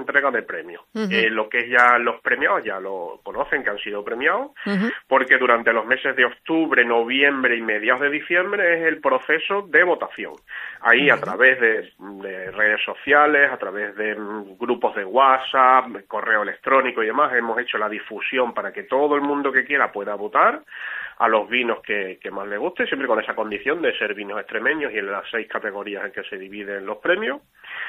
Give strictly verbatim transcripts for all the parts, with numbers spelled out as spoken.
entrega de premios. Uh-huh. Eh, lo que es ya los premiados, ya lo conocen, que han sido premiados, uh-huh. porque durante los meses de octubre, noviembre y mediados de diciembre es el proceso de votación. Ahí, uh-huh. a través de, de redes sociales, a través de um, grupos de WhatsApp, correo electrónico y demás, hemos hecho la difusión para que todo el mundo que quiera pueda votar a los vinos que, que más le guste, siempre con esa condición de ser vinos extremeños y en las seis categorías en que se dividen los premios.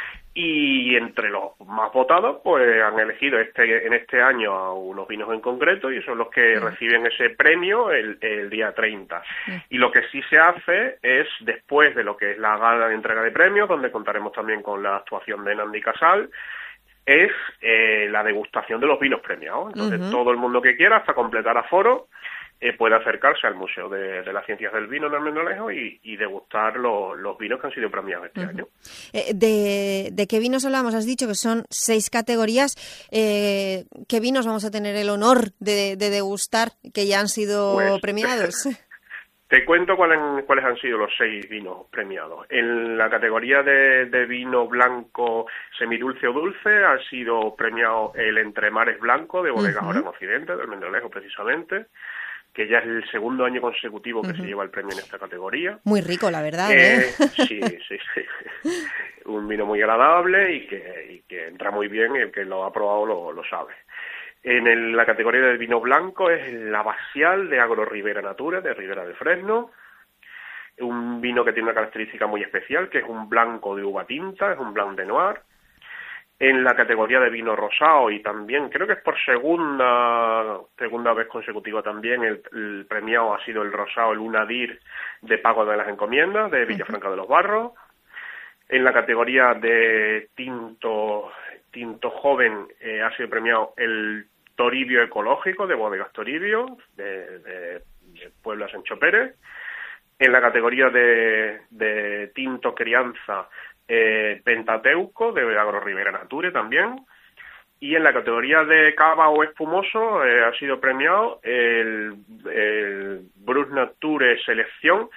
Y entre los más votados, pues han elegido este en este año a unos vinos en concreto y son los que sí. reciben ese premio el, el día treinta. Sí. Y lo que sí se hace es, después de lo que es la gala de entrega de premios, donde contaremos también con la actuación de Nandi Casal, es eh, la degustación de los vinos premiados. Entonces, uh-huh. todo el mundo que quiera, hasta completar aforo, Eh, puede acercarse al Museo de, de las Ciencias del Vino en Almendralejo y, y degustar lo, los vinos que han sido premiados este uh-huh. año. Eh, de, ¿De qué vinos hablamos? Has dicho que son seis categorías. Eh, ¿Qué vinos vamos a tener el honor de, de degustar que ya han sido pues, premiados? Te cuento cuáles, cuáles han sido los seis vinos premiados. En la categoría de, de vino blanco semidulce o dulce ha sido premiado el Entremares Blanco de Bodegas uh-huh. Orán Occidente, de Almendralejo precisamente, que ya es el segundo año consecutivo que uh-huh. se lleva el premio en esta categoría. Muy rico, la verdad, ¿eh? ¿eh? Sí, sí, sí. Un vino muy agradable y que, y que entra muy bien, y el que lo ha probado lo, lo sabe. En el, la categoría de vino blanco es el Abacial de Agro Ribera Natura, de Ribera del Fresno. Un vino que tiene una característica muy especial, que es un blanco de uva tinta, es un Blanc de Noir. En la categoría de vino rosado, y también creo que es por segunda segunda vez consecutiva también, el, el premiado ha sido el rosado, el Unadir de Pago de las Encomiendas, de Villafranca de los Barros. En la categoría de tinto tinto joven eh, ha sido premiado el Toribio Ecológico de Bodegas Toribio, de, de, de Puebla Sancho Pérez. En la categoría de, de tinto crianza, Eh, Pentateuco de Agro Ribera Nature también, y en la categoría de cava o espumoso eh, ha sido premiado el, el Brut Nature Selección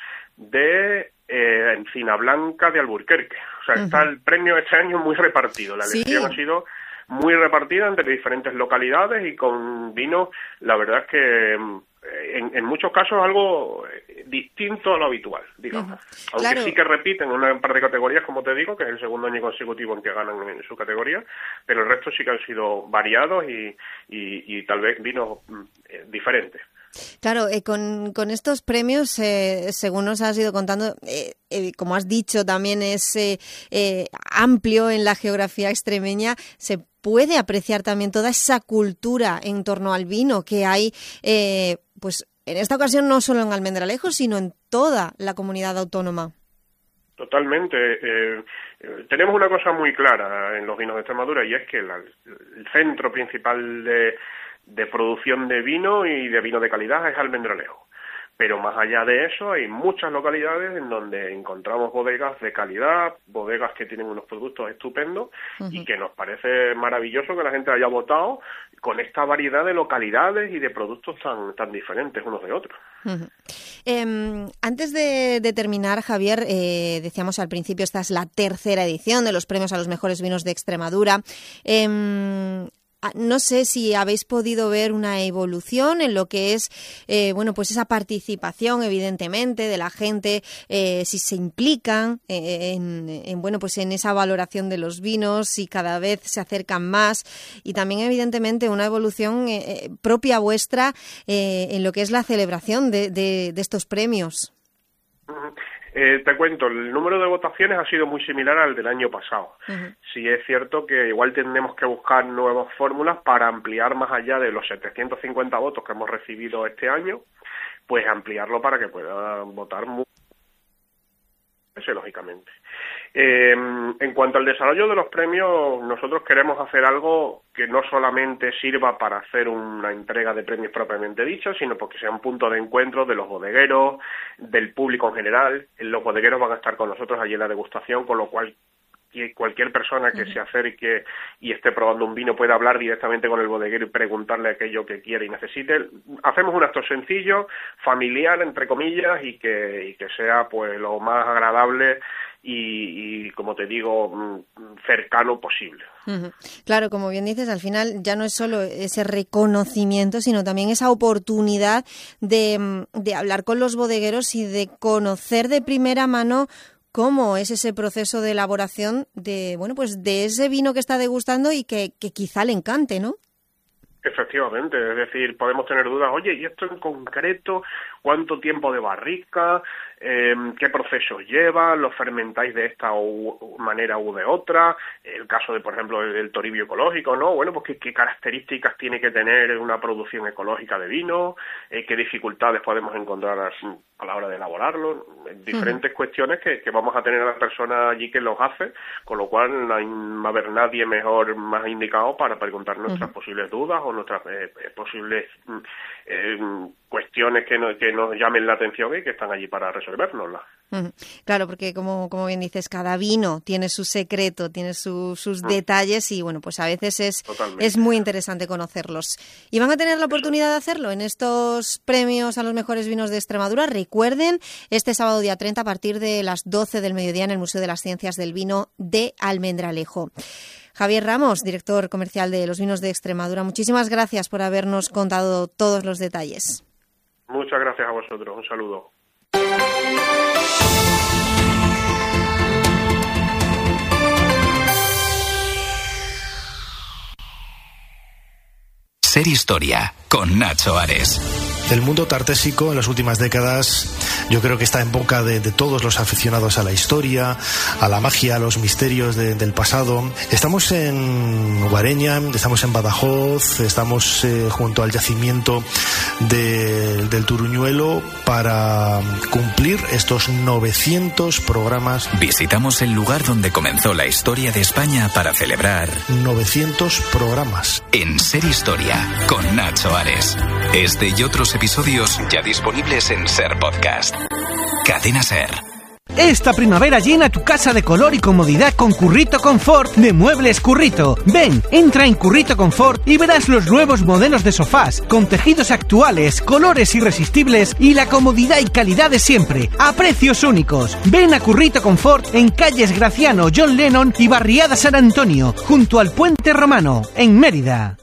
de eh, Encina Blanca de Alburquerque. O sea, uh-huh. está el premio este año muy repartido, la elección sí. ha sido muy repartida entre diferentes localidades y con vinos, la verdad es que en, en muchos casos algo distinto a lo habitual, digamos. Uh-huh. Aunque claro. sí que repiten una par de categorías, como te digo, que es el segundo año consecutivo en que ganan en su categoría, pero el resto sí que han sido variados y, y, y tal vez vinos eh, diferentes. Claro, eh, con, con estos premios, eh, según nos has ido contando, eh, eh, como has dicho, también es eh, eh, amplio en la geografía extremeña. Se puede apreciar también toda esa cultura en torno al vino que hay, eh, pues en esta ocasión no solo en Almendralejo, sino en toda la comunidad autónoma. Totalmente. Eh, eh, tenemos una cosa muy clara en los vinos de Extremadura y es que la, el centro principal de de producción de vino y de vino de calidad es Almendralejo. Pero más allá de eso hay muchas localidades en donde encontramos bodegas de calidad, bodegas que tienen unos productos estupendos uh-huh. y que nos parece maravilloso que la gente haya votado con esta variedad de localidades y de productos tan tan diferentes unos de otros. Uh-huh. Eh, antes de, de terminar, Javier, eh, decíamos al principio, esta es la tercera edición de los premios a los mejores vinos de Extremadura. Eh, No sé si habéis podido ver una evolución en lo que es, eh, bueno, pues esa participación, evidentemente, de la gente, eh, si se implican eh, en, en, bueno, pues en esa valoración de los vinos, si cada vez se acercan más, y también, evidentemente, una evolución eh, propia vuestra eh, en lo que es la celebración de, de, de estos premios. Uh-huh. Eh, te cuento, el número de votaciones ha sido muy similar al del año pasado. Uh-huh. Sí es cierto que igual tenemos que buscar nuevas fórmulas para ampliar más allá de los setecientos cincuenta votos que hemos recibido este año, pues ampliarlo para que puedan votar muy lógicamente. Eh, en cuanto al desarrollo de los premios, nosotros queremos hacer algo que no solamente sirva para hacer una entrega de premios propiamente dicha, sino porque sea un punto de encuentro de los bodegueros, del público en general. Los bodegueros van a estar con nosotros allí en la degustación, con lo cual cualquier persona que se acerque y esté probando un vino puede hablar directamente con el bodeguero y preguntarle aquello que quiere y necesite. Hacemos un acto sencillo, familiar, entre comillas, y que, y que sea pues lo más agradable y, y como te digo, cercano posible. Uh-huh. Claro, como bien dices, al final ya no es solo ese reconocimiento, sino también esa oportunidad de, de hablar con los bodegueros y de conocer de primera mano cómo es ese proceso de elaboración de, bueno, pues de ese vino que está degustando y que, que quizá le encante, ¿no? Efectivamente, es decir, podemos tener dudas, oye, ¿y esto en concreto cuánto tiempo de barrica? Eh, ¿Qué procesos lleva? ¿Lo fermentáis de esta u, manera u de otra? El caso de, por ejemplo, el, el Toribio ecológico, ¿no? Bueno, pues ¿qué, qué características tiene que tener una producción ecológica de vino? Eh, ¿Qué dificultades podemos encontrar a, a la hora de elaborarlo? Diferentes uh-huh. cuestiones que, que vamos a tener a la persona allí que los hace, con lo cual no hay, va a haber nadie mejor, más indicado para preguntar nuestras uh-huh. posibles dudas o nuestras eh, posibles eh, cuestiones que, no, que nos llamen la atención y que están allí para resolvérnoslas. Uh-huh. Claro, porque como, como bien dices, cada vino tiene su secreto, tiene su, sus uh-huh. detalles y bueno, pues a veces es, es muy interesante conocerlos. ¿Y van a tener la oportunidad de hacerlo en estos premios a los mejores vinos de Extremadura? Recuerden, este sábado día treinta a partir de las doce del mediodía en el Museo de las Ciencias del Vino de Almendralejo. Javier Ramos, director comercial de los Vinos de Extremadura, muchísimas gracias por habernos contado todos los detalles. Muchas gracias a vosotros. Un saludo. Ser Historia, con Nacho Ares. El mundo tartésico en las últimas décadas yo creo que está en boca de, de todos los aficionados a la historia, a la magia, a los misterios de, del pasado. Estamos en Guareña, estamos en Badajoz, estamos eh, junto al yacimiento de, del Turuñuelo para cumplir estos novecientos programas. Visitamos el lugar donde comenzó la historia de España para celebrar novecientos programas. En Ser Historia, con Nacho Ares. Este y otros episodios ya disponibles en Ser Podcast. Cadena Ser. Esta primavera llena tu casa de color y comodidad con Currito Confort de Muebles Currito. Ven, entra en Currito Confort y verás los nuevos modelos de sofás con tejidos actuales, colores irresistibles y la comodidad y calidad de siempre, a precios únicos. Ven a Currito Confort en calles Graciano, John Lennon y Barriada San Antonio, junto al Puente Romano, en Mérida.